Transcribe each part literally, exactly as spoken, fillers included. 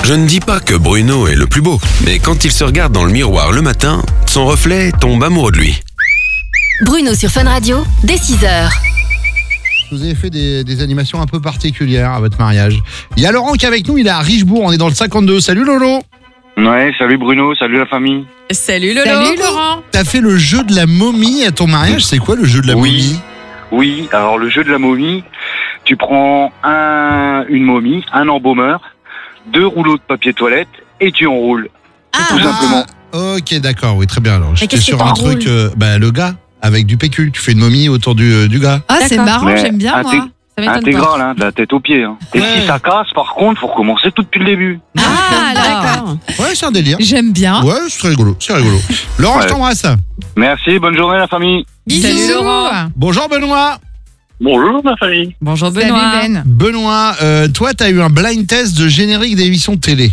Je ne dis pas que Bruno est le plus beau, mais quand il se regarde dans le miroir le matin, son reflet tombe amoureux de lui. Bruno sur Fun Radio, dès six heures. Vous avez fait des, des animations un peu particulières à votre mariage. Il y a Laurent qui est avec nous, il est à Richebourg, on est dans le cinquante-deux. Salut Lolo. Ouais, salut Bruno, salut la famille. Salut Lolo. Salut Laurent. T'as fait le jeu de la momie à ton mariage, c'est quoi le jeu de la Oui. momie? Oui, alors le jeu de la momie, tu prends un, une momie, un embaumeur, deux rouleaux de papier toilette et tu enroules. Ah, tout simplement. Ok, d'accord, oui, très bien. Alors, j'étais qu'est-ce que sur un t'enroules truc, euh, bah, le gars, avec du P Q. Tu fais une momie autour du, euh, du gars. Ah, c'est D'accord. marrant, Mais j'aime bien moi. intég- Ça m'étonne pas. Intégral, hein, de la tête aux pieds. Hein. Et Ouais. si ça casse, par contre, faut recommencer tout depuis le début. Ah, d'accord. Ouais, c'est un délire. J'aime bien. Ouais, c'est très rigolo, c'est rigolo. Laurent, Ouais. je t'embrasse. Merci, bonne journée la famille. Bisous. Salut, Laurent. Bonjour Benoît. Bonjour ma famille. Bonjour Salut Benoît. Ben. Benoît, euh, toi, t'as eu un blind test de générique d'émissions de télé.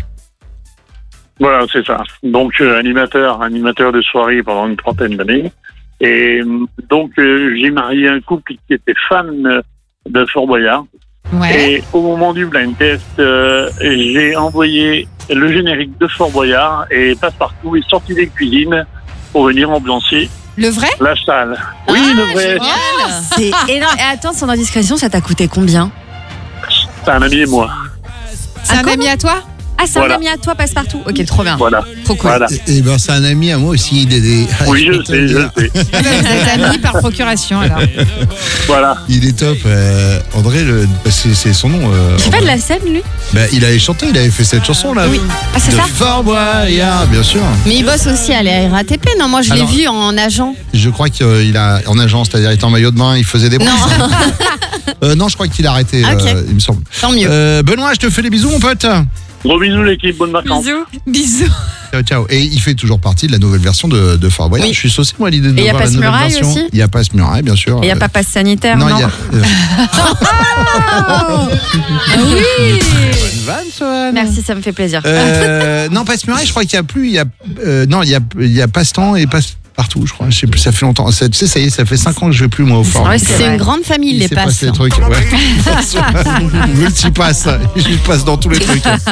Voilà, c'est ça. Donc, euh, animateur, animateur de soirée pendant une trentaine d'années. Et euh, donc, euh, j'ai marié un couple qui était fan euh, de Fort Boyard. Ouais. Et au moment du blind test, euh, j'ai envoyé le générique de Fort Boyard et Passepartout est sorti des cuisines pour venir ambiancer Le vrai? la salle. Oui, le vrai. C'est énorme. Et attends, sans indiscrétion, ça t'a coûté combien? C'est un ami et moi. C'est un ami à toi? Ah, c'est Voilà. un ami à toi, Passepartout. Ok, trop bien. Voilà. Trop cool. Voilà. Et, et ben, c'est un ami à moi aussi. Il est des... Oui, peux je te sais, le je dire. sais. Ah bah, vous êtes amis par procuration alors. Voilà. Il est top. euh, André, le, c'est, c'est son nom. Euh, Il fait pas André. de la scène, lui? Bah, il avait chanté, il avait fait cette chanson là. Oui. Ah, c'est de ça? Fort Boyard, bien sûr. Mais il bosse aussi à la R A T P, non? Moi, je l'ai Alors- vu en agent. Je crois qu'il a en agence, c'est-à-dire il était en maillot de bain, il faisait des Non, bras. Euh, non, je crois qu'il a arrêté, Ok. euh, il me semble. tant mieux. Euh, Benoît, je te fais des bisous, mon pote. Gros bisous l'équipe, bonnes vacances. Bisous. Bisous. Ciao, ciao. Et il fait toujours partie de la nouvelle version de, de Fort Boyard. Oui. Je suis saucé, moi, à l'idée de Et y a voir la nouvelle Passe-Muraille version. aussi Il y a Passe-Muraille, bien sûr. Et il n'y a Euh, pas passe sanitaire, non? non, il y a. euh, Oui. Bonne vanne, Swan. Merci, ça me fait plaisir. Euh, non, Passe-Muraille, je crois qu'il n'y a plus. Il y a, euh, non, il y a, il y a Passe-Temps et Passe partout, je crois. Je sais plus, ça fait longtemps. Ça, tu sais, ça y est, ça fait cinq ans que je vais plus, moi, au Fort. Ouais, Donc, c'est euh, une grande famille, il les s'est passes. passé des trucs. Ouais. Multipasse. Je passe dans tous les trucs.